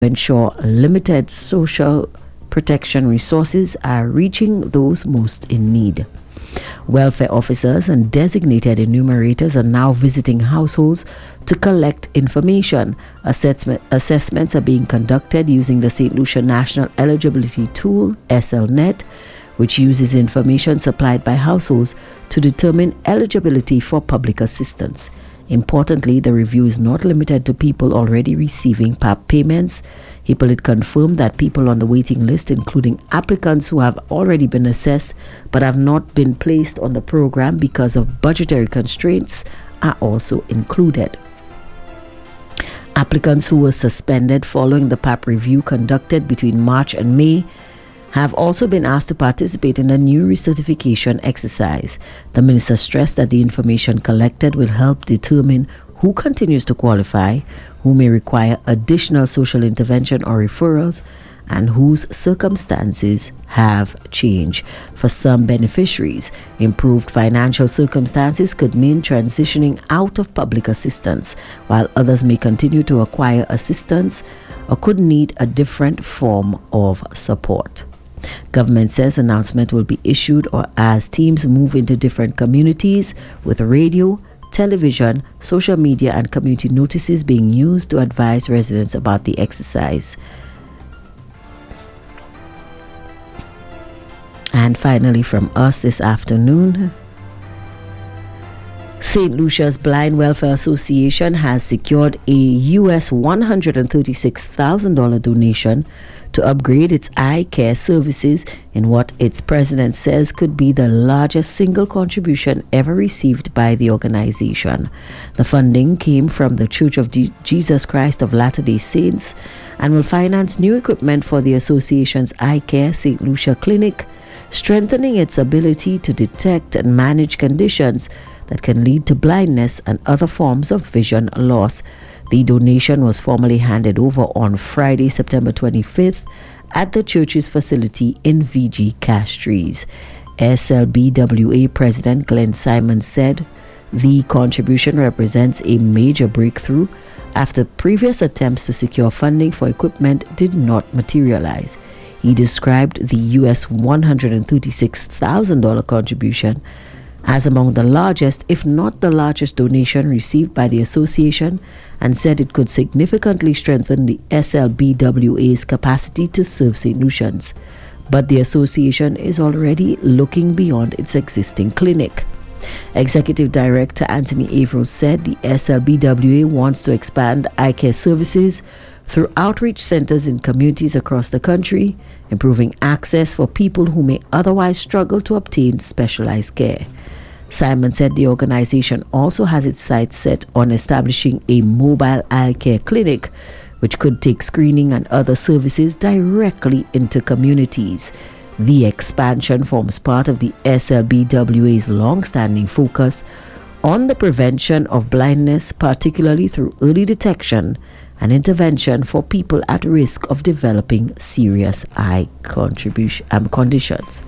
ensure limited social protection resources are reaching those most in need. Welfare officers and designated enumerators are now visiting households to collect information. Assessments are being conducted using the St. Lucia National Eligibility Tool, SLNet, which uses information supplied by households to determine eligibility for public assistance. Importantly, the review is not limited to people already receiving PAP payments. Hippolyte confirmed that people on the waiting list, including applicants who have already been assessed but have not been placed on the program because of budgetary constraints, are also included. Applicants who were suspended following the PAP review conducted between March and May have also been asked to participate in a new recertification exercise. The minister stressed that the information collected will help determine who continues to qualify, who may require additional social intervention or referrals, and whose circumstances have changed. For some beneficiaries, improved financial circumstances could mean transitioning out of public assistance, while others may continue to acquire assistance or could need a different form of support. Government says announcement will be issued or as teams move into different communities, with radio, television, social media and community notices being used to advise residents about the exercise. And finally, from us this afternoon, St. Lucia's Blind Welfare Association has secured a US $136,000 donation to upgrade its eye care services in what its president says could be the largest single contribution ever received by the organization. The funding came from the Church of Jesus Christ of Latter-day Saints and will finance new equipment for the association's Eye Care St. Lucia Clinic, strengthening its ability to detect and manage conditions that can lead to blindness and other forms of vision loss. The donation was formally handed over on Friday, September 25th at the church's facility in VG Castries. SLBWA President Glenn Simon said the contribution represents a major breakthrough after previous attempts to secure funding for equipment did not materialize. He described the US $136,000 contribution as among the largest, if not the largest, donation received by the association, and said it could significantly strengthen the SLBWA's capacity to serve St. Lucians. But the association is already looking beyond its existing clinic. Executive Director Anthony Averill said the SLBWA wants to expand eye care services through outreach centers in communities across the country, improving access for people who may otherwise struggle to obtain specialized care. Simon said the organization also has its sights set on establishing a mobile eye care clinic, which could take screening and other services directly into communities. The expansion forms part of the SLBWA's long-standing focus on the prevention of blindness, particularly through early detection and intervention for people at risk of developing serious eye conditions.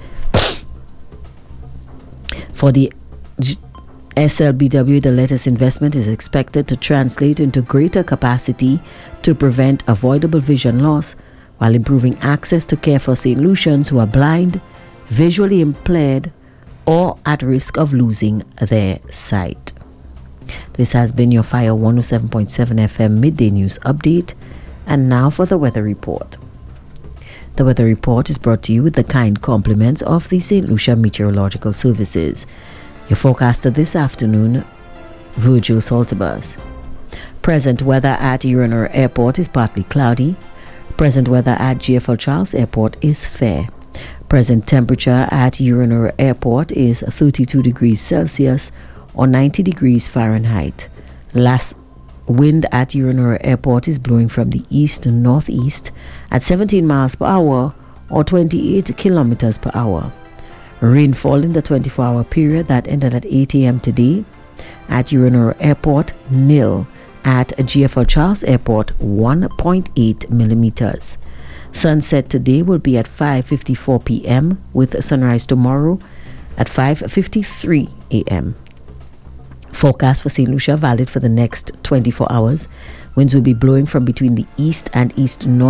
For the SLBW, the latest investment is expected to translate into greater capacity to prevent avoidable vision loss while improving access to care for St. Lucians who are blind, visually impaired, or at risk of losing their sight. This has been your Fire 107.7 FM Midday News Update. And now for the weather report. The weather report is brought to you with the kind compliments of the St. Lucia Meteorological Services. Your forecaster this afternoon, Virgil Saltibus. Present weather at Urianora Airport is partly cloudy. Present weather at GFL Charles Airport is fair. Present temperature at Urianora Airport is 32 degrees Celsius or 90 degrees Fahrenheit. Last wind at Urianora Airport is blowing from the east to northeast at 17 miles per hour or 28 kilometers per hour. Rainfall in the 24-hour period that ended at 8 a.m. today at Urianora Airport, nil. At GFL Charles Airport, 1.8 millimeters. Sunset today will be at 5:54 p.m. with sunrise tomorrow at 5:53 a.m. Forecast for St. Lucia valid for the next 24 hours. Winds will be blowing from between the east and east-north